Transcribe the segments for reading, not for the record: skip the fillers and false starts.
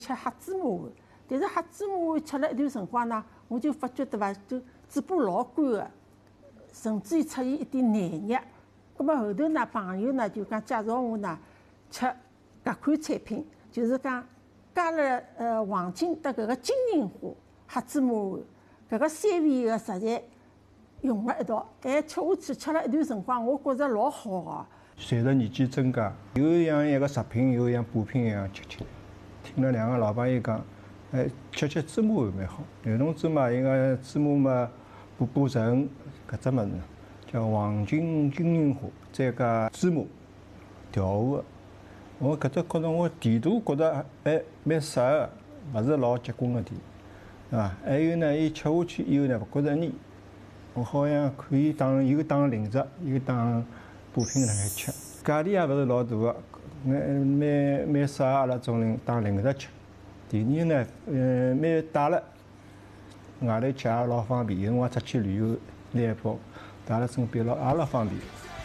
吃黑芝麻丸，但是黑芝麻丸吃了一段辰光呢，我就发觉对伐，就嘴巴老干个，甚至于出现一点黏液。葛末后头呢，朋友呢就讲介绍我呢吃搿款产品，就是讲加了黄金的搿个金银花黑芝麻丸，搿个3味个食材用了一道，吃下去吃了一段辰光，我觉着老好个。 随着年纪增加，又像一个食品，又像补品一样吃起来。听了两个老朋友讲，吃芝麻丸蛮好。流动芝麻应该芝麻嘛补肾，搿只物事叫黄金金银花，再加芝麻调和的。我搿只觉着我甜度觉着蛮适合，勿是老结棍个甜，对伐？还有呢，伊吃下去以后呢，勿觉着腻。我好像可以当零食，又当补品辣海吃。价钿也勿是老大个，蛮适合阿拉种人当零食吃。第二呢，蛮带了，外头吃也老方便。有辰光出去旅游拿一包，带辣身边也老方便。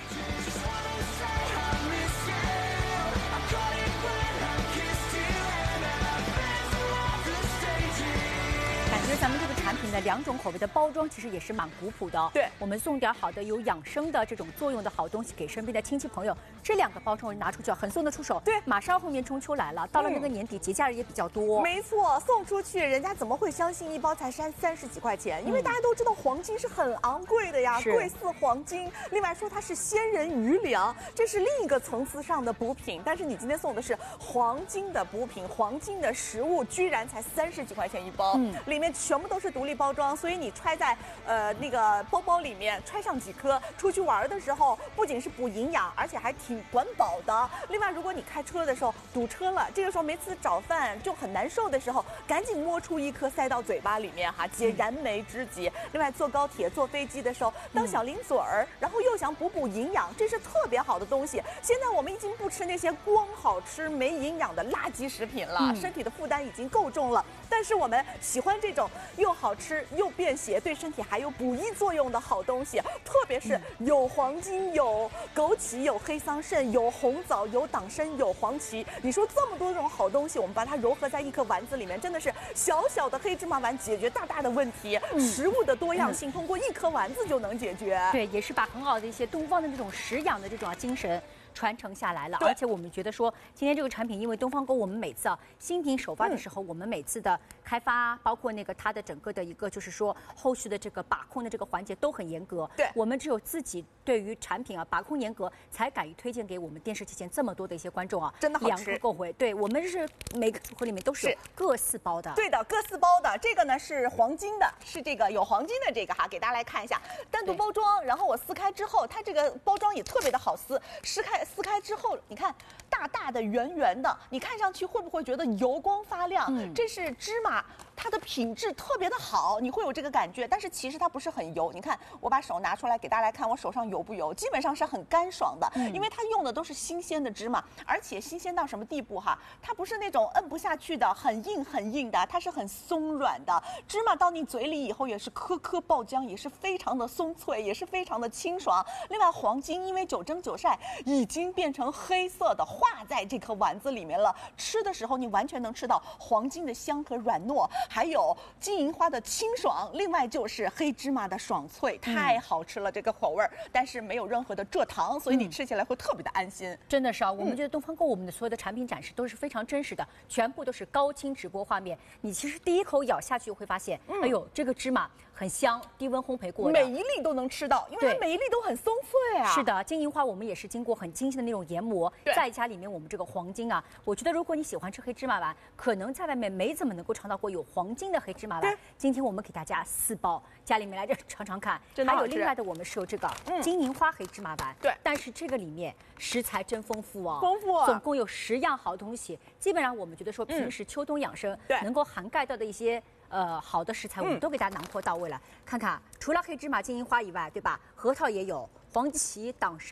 咱们这个产品的2种口味的包装其实也是蛮古朴的。 对， 我们送点好的有养生的这种作用的好东西给身边的亲戚朋友。这2个包装拿出去很送得出手。 对， 马上后面中秋来了，到了那个年底，节假日也比较多。 没错，送出去人家怎么会相信一包才30几块钱？因为大家都知道黄金是很昂贵的呀，贵似黄金。另外说它是鲜人余粮，这是另一个层次上的补品。但是你今天送的是黄金的补品，黄金的食物，居然才30几块钱一包，里面全部都是独立包装，所以你揣在那个包包里面，揣上几颗，出去玩的时候不仅是补营养，而且还挺管饱的。另外，如果你开车的时候堵车了，这个时候每次找饭就很难受的时候，赶紧摸出一颗塞到嘴巴里面哈，解燃眉之急。另外，坐高铁、坐飞机的时候当小零嘴儿，然后又想补营养，这是特别好的东西。现在我们已经不吃那些光好吃没营养的垃圾食品了，身体的负担已经够重了。但是我们喜欢这种又好吃又便携，对身体还有补益作用的好东西，特别是有黄金、有枸杞、有黑桑葚、有红枣、有党参、有黄芪。你说这么多种好东西，我们把它糅合在一颗丸子里面，真的是小小的黑芝麻丸解决大大的问题。食物的多样性通过一颗丸子就能解决。 对，也是把很好的一些东方的这种食养的这种精神传承下来了。而且我们觉得说，今天这个产品，因为东方沟我们每次新品首发的时候，我们每次的开发，包括那个它的整个的一个就是说后续的这个把控的这个环节都很严格。 对， 我们只有自己对于产品把控严格，才敢于推荐给我们电视机前这么多的一些观众真的好吃。 2个购回，对我们是每个组合里面都是各4包的。 对的，各4包的。这个呢是黄金的，是这个有黄金的这个哈，给大家来看一下单独包装。然后我撕开之后，它这个包装也特别的好撕，撕开之后，你看大大的圆圆的，你看上去会不会觉得油光发亮？这是芝麻，它的品质特别的好，你会有这个感觉。但是其实它不是很油，你看我把手拿出来给大家来看，我手上油不油？基本上是很干爽的，因为它用的都是新鲜的芝麻，而且新鲜到什么地步哈？它不是那种摁不下去的，很硬的，它是很松软的。芝麻到你嘴里以后也是颗颗爆浆，也是非常的松脆，也是非常的清爽。另外黄金因为久蒸久晒，已经变成黑色的，化在这颗丸子里面了。吃的时候你完全能吃到黄金的香和软糯，还有金银花的清爽，另外就是黑芝麻的爽脆，太好吃了这个口味儿。但是没有任何的蔗糖，所以你吃起来会特别的安心。 真的是我们觉得东方购我们的所有的产品展示都是非常真实的，全部都是高清直播画面。你其实第一口咬下去会发现，哎呦，这个芝麻很香，低温烘焙过的， 每一粒都能吃到，因为它每一粒都很松脆啊。 是的，金银花我们也是经过很精细的那种研磨，再加里面我们这个黄金我觉得如果你喜欢吃黑芝麻丸，可能在外面没怎么能够尝到过有黄金的黑芝麻丸。今天我们给大家4包，家里面来这尝尝看。还有另外的，我们是有这个金银花黑芝麻丸， 对， 但是这个里面食材真丰富丰富， 总共有10样好东西。基本上我们觉得说平时秋冬养生能够涵盖到的一些好的食材，我们都给大家囊括到位了。看看，除了黑芝麻、金银花以外，对吧？核桃也有，黄芪、党参、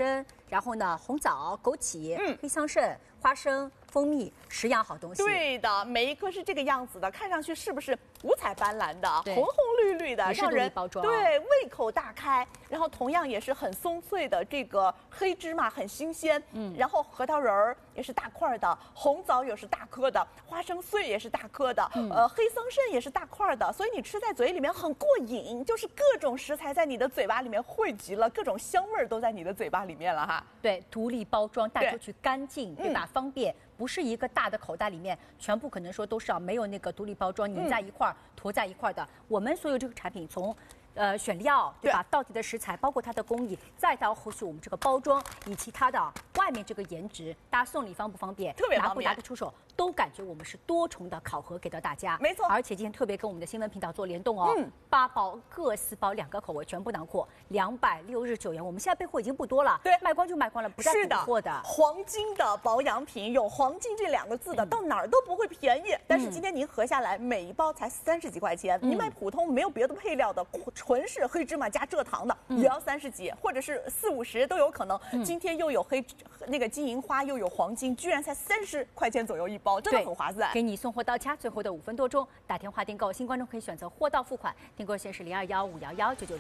然后呢，红枣、枸杞、黑桑葚、花生、蜂蜜，10样好东西。 对的，每一颗是这个样子的，看上去是不是五彩斑斓的、 对红红绿绿的，让人包装对胃口大开。然后同样也是很松脆的这个黑芝麻，很新鲜。然后核桃仁儿也是大块的，红枣也是大颗的，花生碎也是大颗的，黑桑葚也是大块的，所以你吃在嘴里面很过瘾，就是各种食材在你的嘴巴里面汇集了，各种香味儿都在你的嘴巴里面了哈。 对，独立包装，带出去干净，对吧？方便，不是一个大的口袋里面全部可能说都是没有那个独立包装拧在一块儿、坨在一块儿的。我们所有这个产品从选料对吧，到底的食材，包括它的工艺，再到后续我们这个包装以及它的外面这个颜值，大家送礼方不方便？ 特别方便， 拿不拿得出手，都感觉我们是多重的考核给到大家。 没错， 而且今天特别跟我们的新闻频道做联动哦，8包各4包2个口味全部囊括，269元。我们现在备货已经不多了， 对， 卖光就卖光了，不再补货的。 黄金的保养品，有黄金这2个字的，到哪儿都不会便宜。但是今天您合下来，每一包才30几块钱，您买普通没有别的配料的，纯是黑芝麻加蔗糖的，也要30几，或者是40、50都有可能。今天又有那个金银花，又有黄金，居然才30块钱左右一包，真的很划算。 给你送货到家，最后的5分多钟，打电话订购，新观众可以选择货到付款，订购线是0215119900。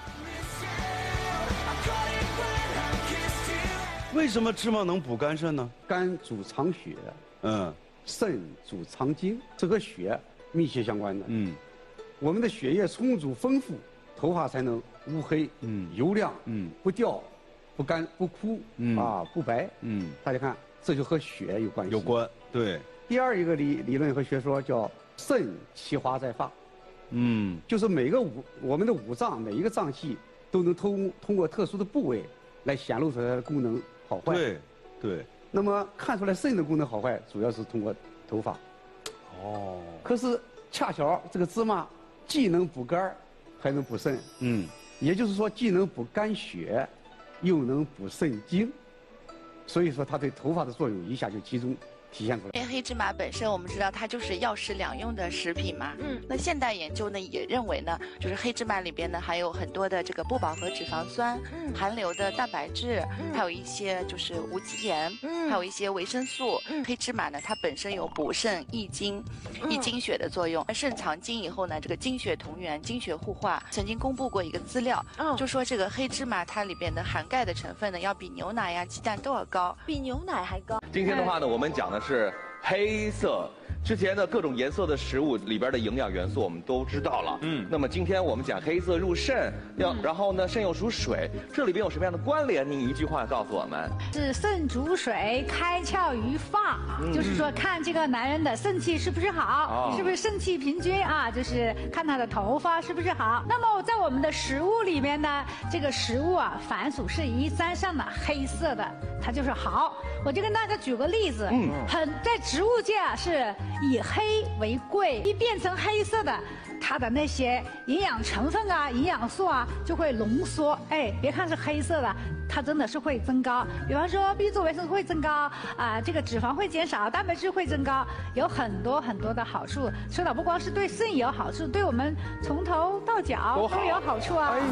为什么芝麻能补肝肾呢？ 肝主藏血，肾主藏精，这和血密切相关的。我们的血液充足丰富，头发才能乌黑，油亮，不掉，不干不枯，不白。大家看，这就和血有关系。 有关，对。 第二一个理论和学说叫肾其华在发，就是我们的5脏每一个脏器都能通过特殊的部位来显露出来的功能好坏。 对。 那么看出来肾的功能好坏，主要是通过头发。可是恰巧这个芝麻既能补肝，还能补肾。也就是说既能补肝血，又能补肾精，所以说它对头发的作用一下就集中体现出来。 因为黑芝麻本身我们知道它就是药食两用的食品嘛，那现代研究呢也认为呢，就是黑芝麻里边呢含有很多的这个不饱和脂肪酸，含硫的蛋白质，还有一些就是无机盐，还有一些维生素。黑芝麻呢它本身有补肾益精、益精血的作用。肾藏精以后呢，这个精血同源、精血互化。曾经公布过一个资料，就说这个黑芝麻它里边的含钙的成分呢要比牛奶呀、鸡蛋都要高， 比牛奶还高。 今天的话呢，我们讲的是黑色。之前的各种颜色的食物里边的营养元素我们都知道了，那么今天我们讲黑色入肾，然后呢肾又属水，这里边有什么样的关联？您一句话告诉我们。 是肾主水，开窍于发，就是说看这个男人的肾气是不是好，是不是肾气平均啊？就是看他的头发是不是好。那么在我们的食物里面呢，这个食物啊，凡属是以沾上的黑色的，它就是好。我就跟大家举个例子，在植物界啊是以黑为贵，一变成黑色的，它的那些营养成分啊、营养素啊就会浓缩。别看是黑色的，它真的是会增高。比方说 B 族维生素会增高这个脂肪会减少，蛋白质会增高，有很多很多的好处。吃了不光是对肾有好处，对我们从头到脚都有好处啊。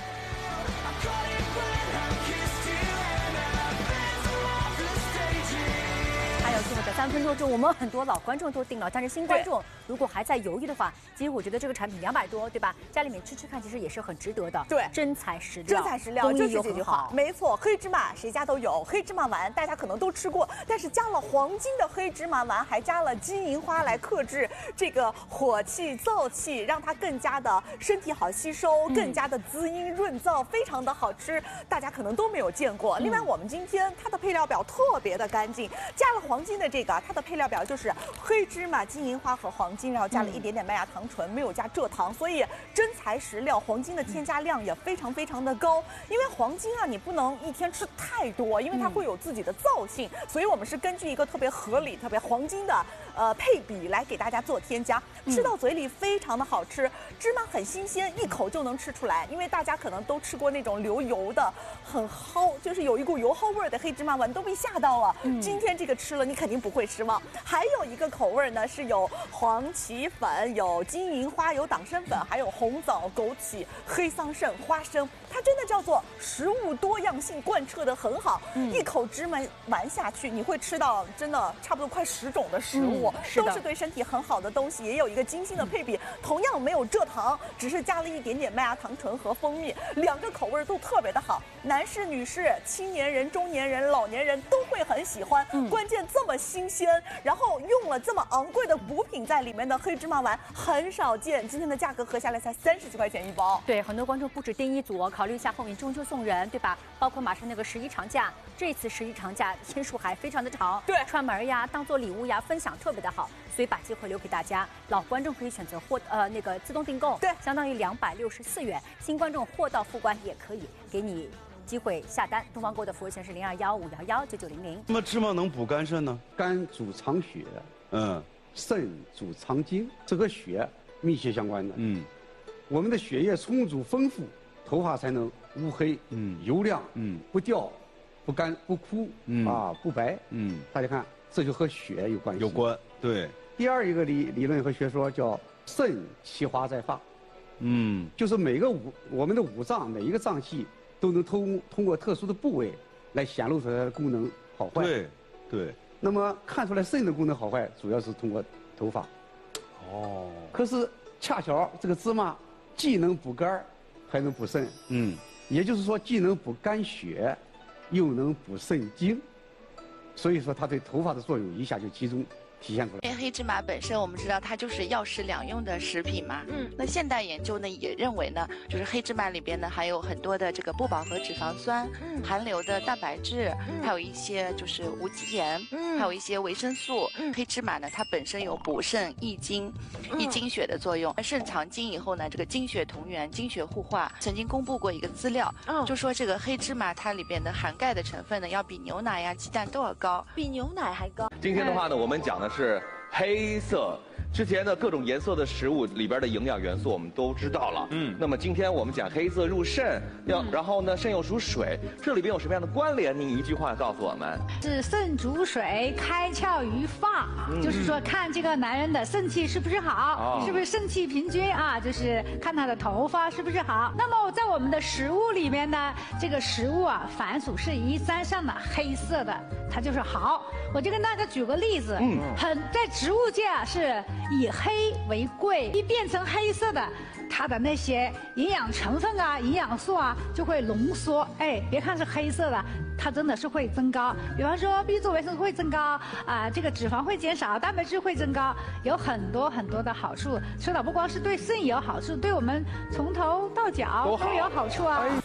最后的3分多钟，我们很多老观众都订了，但是新观众如果还在犹豫的话，其实我觉得这个产品200多，对吧？家里面吃吃看，其实也是很值得的。 对， 真材实料， 真材实料，就是这句话。没错，黑芝麻谁家都有，黑芝麻丸大家可能都吃过，但是加了黄金的黑芝麻丸，还加了金银花来克制这个火气、燥气，让它更加的身体好吸收，更加的滋阴润燥，非常的好吃，大家可能都没有见过。另外，我们今天它的配料表特别的干净，加了黄金的这个，它的配料表就是黑芝麻、金银花和黄金，然后加了一点点麦芽糖醇，没有加蔗糖，所以真材实料。黄金的添加量也非常非常的高，因为黄金啊，你不能一天吃太多，因为它会有自己的燥性，所以我们是根据一个特别合理、特别黄金的配比来给大家做添加，吃到嘴里非常的好吃，芝麻很新鲜，一口就能吃出来。因为大家可能都吃过那种流油的、很齁，就是有一股油耗味的黑芝麻丸，都被吓到了。今天这个吃了，你肯定不会失望。还有一个口味呢是有黄芪粉、有金银花、有党参粉，还有红枣、枸杞、黑桑葚、花生。它真的叫做食物多样性贯彻得很好。一口芝麻丸下去，你会吃到真的差不多快10种的食物，都是对身体很好的东西，也有一个精心的配比。同样没有蔗糖，只是加了一点点麦芽糖醇和蜂蜜，两个口味都特别的好。男士、女士、青年人、中年人、老年人都会很喜欢。关键这么新鲜，然后用了这么昂贵的补品在里面的黑芝麻丸很少见，今天的价格合下来才30几块钱一包。 对，很多观众不止订一组，考虑一下后面中秋送人，对吧？包括马上那个11长假，这次11长假天数还非常的长， 对， 串门呀，当做礼物呀，分享特别的好，所以把机会留给大家。老观众可以选择那个自动订购， 对， 相当于264元。新观众货到付款也可以给你机会下单。东方购的服务线是0215119900。 那么芝麻能补肝肾呢？ 肝主藏血，肾主藏精，这和血密切相关的。我们的血液充足丰富，头发才能乌黑，油亮，不掉，不干不枯，不白。大家看，这就和血有关系。 有关，对。 第二一个理论和学说叫肾其华在发，就是我们的五脏每一个脏器都能通过特殊的部位来显露出来它的功能好坏。 对，对。 那么看出来肾的功能好坏，主要是通过头发。可是恰巧这个芝麻既能补肝，还能补肾。也就是说既能补肝血，又能补肾精，所以说它对头发的作用一下就集中体现出来。 因为黑芝麻本身我们知道它就是药食两用的食品嘛，那现代研究呢也认为呢，就是黑芝麻里边呢含有很多的这个不饱和脂肪酸，含硫的蛋白质，还有一些就是无机盐，还有一些维生素。黑芝麻呢它本身有补肾益精、益精血的作用。肾藏精以后呢，这个精血同源、精血互化。曾经公布过一个资料，就说这个黑芝麻它里边的含钙的成分呢，要比牛奶呀、鸡蛋都要高， 比牛奶还高。 今天的话呢，我们讲的是黑色。之前的各种颜色的食物里边的营养元素我们都知道了，那么今天我们讲黑色入肾，然后呢，肾又属水，这里边有什么样的关联？您一句话告诉我们。 是肾主水，开窍于发，就是说看这个男人的肾气是不是好，是不是肾气平均啊？就是看他的头发是不是好。那么在我们的食物里面呢，这个食物啊，凡属是一沾上的黑色的，它就是好。我就跟大家举个例子，在植物界啊是以黑为贵，一变成黑色的，它的那些营养成分啊、营养素啊就会浓缩。别看是黑色的，它真的是会增高。比方说 B 族维生素会增高这个脂肪会减少，蛋白质会增高，有很多很多的好处。吃了不光是对肾有好处，对我们从头到脚都有好处啊。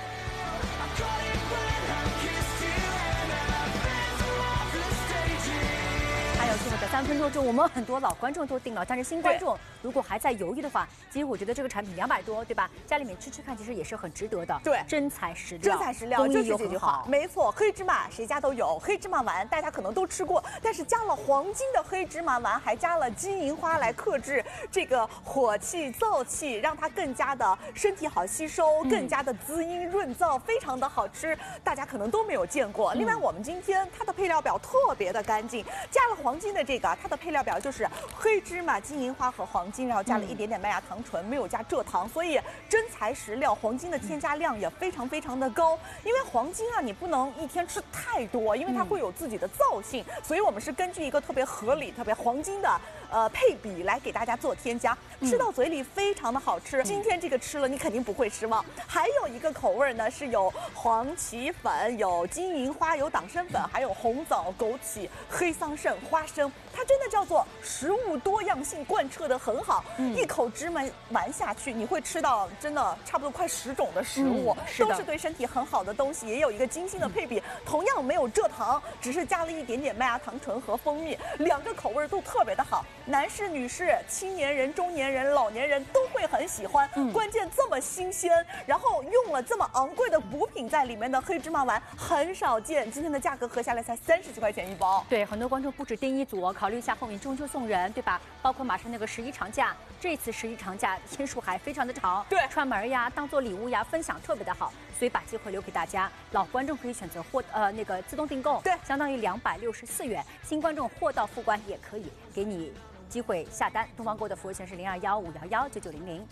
最后的3分多钟，我们很多老观众都订了，但是新观众如果还在犹豫的话，其实我觉得这个产品200多，对吧？家里面吃看，其实也是很值得的。 对， 真材实料， 真材实料，就是这句话。没错，黑芝麻谁家都有，黑芝麻丸大家可能都吃过，但是加了黄金的黑芝麻丸，还加了金银花来克制这个火气、燥气，让它更加的身体好吸收，更加的滋阴润燥，非常的好吃，大家可能都没有见过。另外，我们今天它的配料表特别的干净，加了黄金的这个，它的配料表就是黑芝麻、金银花和黄金，然后加了一点点麦芽糖醇，没有加蔗糖，所以真材实料。黄金的添加量也非常非常的高，因为黄金啊，你不能一天吃太多，因为它会有自己的燥性，所以我们是根据一个特别合理、特别黄金的配比来给大家做添加，吃到嘴里非常的好吃。今天这个吃了你肯定不会失望。还有一个口味呢是有黄芪粉、有金银花、有党参粉，还有红枣、枸杞、黑桑葚、花生。它真的叫做食物多样性贯彻得很好。一口芝麻丸下去，你会吃到真的差不多快10种的食物，都是对身体很好的东西，也有一个精心的配比。同样没有蔗糖，只是加了一点点麦芽糖醇和蜂蜜，两个口味都特别的好。男士、女士、青年人、中年人、老年人都会很喜欢。关键这么新鲜，然后用了这么昂贵的补品在里面的黑芝麻丸很少见，今天的价格合下来才30几块钱一包。 对，很多观众不止订一组， 考虑一下后面中秋送人，对吧？包括马上那个11长假，这次11长假天数还非常的长， 对， 串门呀，当做礼物呀，分享特别的好，所以把机会留给大家。老观众可以选择那个自动订购， 对， 相当于264元。新观众货到付款也可以给你机会下单。东方购的服务线是0215119900。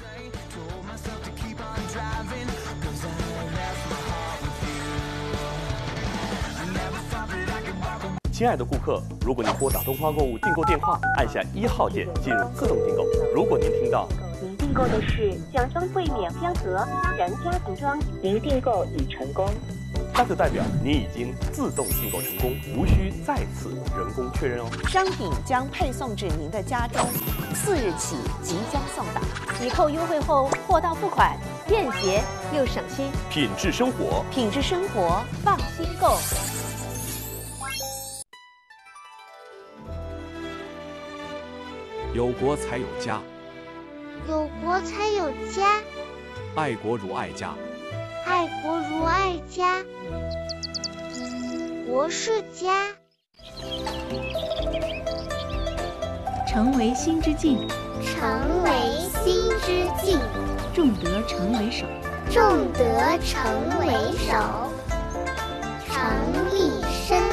亲爱的顾客，如果您拨打东方购物订购电话，按下1号键进入自动订购。如果您听到您订购的是奖双汇免标盒然家庭装，您订购已成功， 那就代表您已经自动订购成功，无需再次人工确认哦。 商品将配送至您的家中，4日起即将送达。 抵扣优惠后，货到付款，便捷又省心。 品质生活， 品质生活，放心购。 有国才有家， 有国才有家， 爱国如爱家， 爱国如爱家，国是家。 成为心之境， 成为心之境， 重德成为首， 重德成为首，成立身。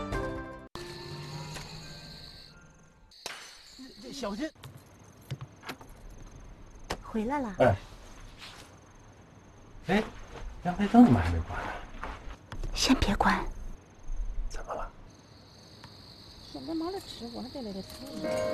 小心！ 回来了。 哎，阳台灯怎么还没关呢？ 先别关。 怎么了？ 现在忙了吃，我还在那里吃。